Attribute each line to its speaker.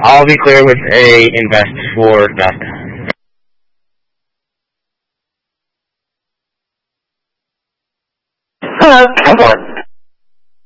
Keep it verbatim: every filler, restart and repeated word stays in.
Speaker 1: I'll be clear with a invest for Vesta.
Speaker 2: Uh, come on.